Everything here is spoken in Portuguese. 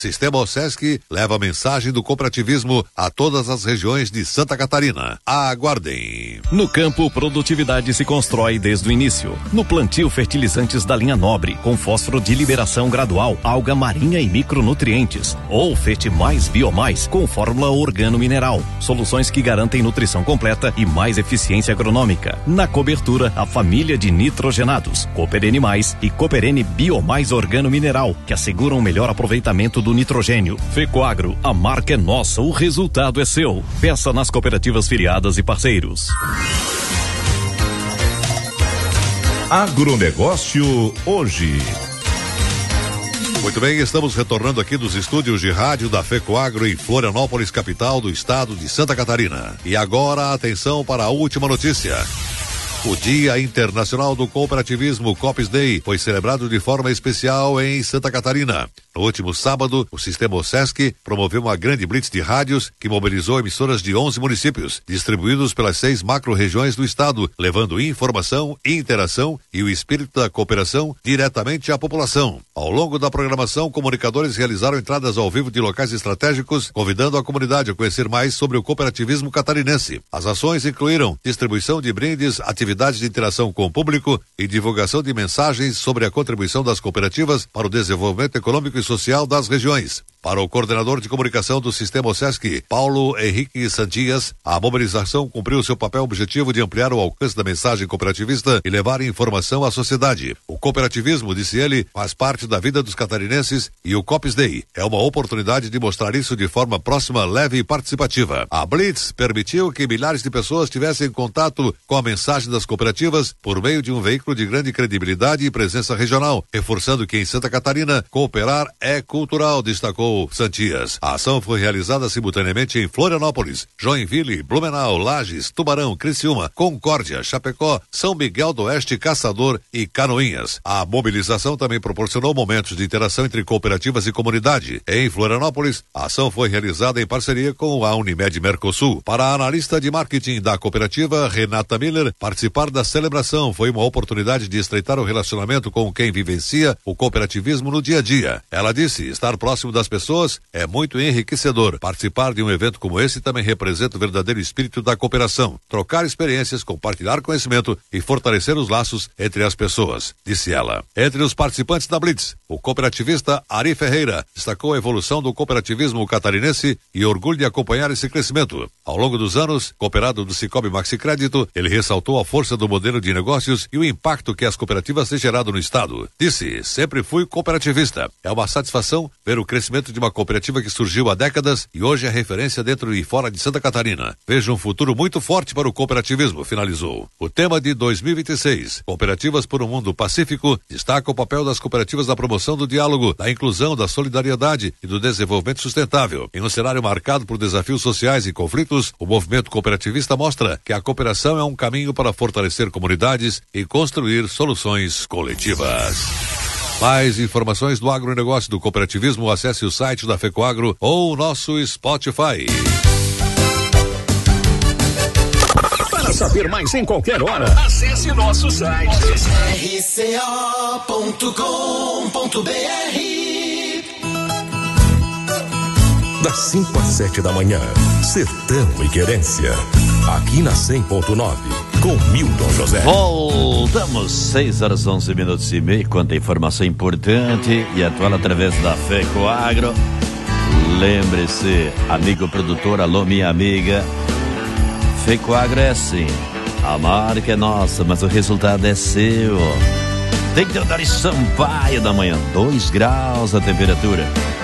Sistema OSESC leva a mensagem do cooperativismo a todas as regiões de Santa Catarina. Aguardem. No campo, produtividade se constrói desde o início. No plantio, fertilizantes da linha Nobre, com fósforo de liberação gradual, alga marinha e micronutrientes. Ou Fete Mais Biomais, com fórmula organo-mineral. Soluções que garantem nutrição completa e mais eficiência agronômica. Na cobertura, a família de nitrogenados, Cooperene Mais e Cooperene Biomais Organo-Mineral, que asseguram o melhor aproveitamento do nitrogênio. Fecoagro, a marca é nossa, o resultado é seu. Peça nas cooperativas filiadas e parceiros. Agronegócio hoje. Muito bem, estamos retornando aqui dos estúdios de rádio da Fecoagro em Florianópolis, capital do estado de Santa Catarina. E agora, atenção para a última notícia. O Dia Internacional do Cooperativismo, Cops Day, foi celebrado de forma especial em Santa Catarina. No último sábado, o Sistema OSESC promoveu uma grande blitz de rádios que mobilizou emissoras de 11 municípios, distribuídos pelas 6 macro-regiões do estado, levando informação, interação e o espírito da cooperação diretamente à população. Ao longo da programação, comunicadores realizaram entradas ao vivo de locais estratégicos, convidando a comunidade a conhecer mais sobre o cooperativismo catarinense. As ações incluíram distribuição de brindes, atividades de interação com o público e divulgação de mensagens sobre a contribuição das cooperativas para o desenvolvimento econômico e social das regiões. Para o coordenador de comunicação do Sistema OSESC, Paulo Henrique Santias, a mobilização cumpriu seu papel objetivo de ampliar o alcance da mensagem cooperativista e levar informação à sociedade. O cooperativismo, disse ele, faz parte da vida dos catarinenses e o Cops Day é uma oportunidade de mostrar isso de forma próxima, leve e participativa. A Blitz permitiu que milhares de pessoas tivessem contato com a mensagem das cooperativas por meio de um veículo de grande credibilidade e presença regional, reforçando que em Santa Catarina, cooperar é cultural, destacou Santias. A ação foi realizada simultaneamente em Florianópolis, Joinville, Blumenau, Lages, Tubarão, Criciúma, Concórdia, Chapecó, São Miguel do Oeste, Caçador e Canoinhas. A mobilização também proporcionou momentos de interação entre cooperativas e comunidade. Em Florianópolis, a ação foi realizada em parceria com a Unimed Mercosul. Para a analista de marketing da cooperativa, Renata Miller, participar da celebração foi uma oportunidade de estreitar o relacionamento com quem vivencia o cooperativismo no dia a dia. Ela disse, estar próximo das pessoas é muito enriquecedor. Participar de um evento como esse também representa o verdadeiro espírito da cooperação. Trocar experiências, compartilhar conhecimento e fortalecer os laços entre as pessoas, disse ela. Entre os participantes da Blitz, o cooperativista Ari Ferreira destacou a evolução do cooperativismo catarinense e orgulho de acompanhar esse crescimento. Ao longo dos anos, cooperado do Cicobi Maxi Crédito, ele ressaltou a força do modelo de negócios e o impacto que as cooperativas têm gerado no estado. Disse, sempre fui cooperativista. É uma satisfação ver o crescimento de uma cooperativa que surgiu há décadas e hoje é referência dentro e fora de Santa Catarina. Vejo um futuro muito forte para o cooperativismo, finalizou. O tema de 2026, Cooperativas por um Mundo Pacífico, destaca o papel das cooperativas na promoção do diálogo, da inclusão, da solidariedade e do desenvolvimento sustentável. Em um cenário marcado por desafios sociais e conflitos, o movimento cooperativista mostra que a cooperação é um caminho para fortalecer comunidades e construir soluções coletivas. Mais informações do agronegócio do cooperativismo, acesse o site da Fecoagro ou o nosso Spotify. Para saber mais em qualquer hora, acesse o nosso site rco.com.br. Das 5 às 7 da manhã, Sertão e Querência, aqui na 100.9, com Milton José. Voltamos, 6h11 quanta informação importante e atual através da Fecoagro. Lembre-se, amigo produtor, alô minha amiga, Fecoagro é assim, a marca é nossa, mas o resultado é seu. Tem que Teodoro Sampaio da manhã, 2 graus a temperatura.